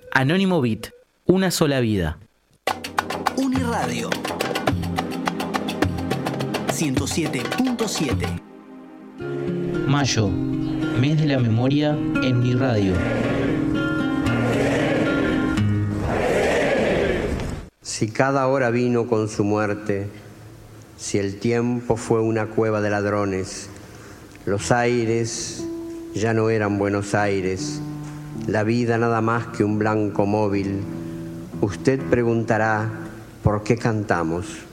Anónimo Beat, una sola vida. Uniradio 107.7. Mayo, mes de la memoria en mi radio. Si cada hora vino con su muerte, si el tiempo fue una cueva de ladrones, los aires ya no eran Buenos Aires, la vida nada más que un blanco móvil, usted preguntará, ¿por qué cantamos?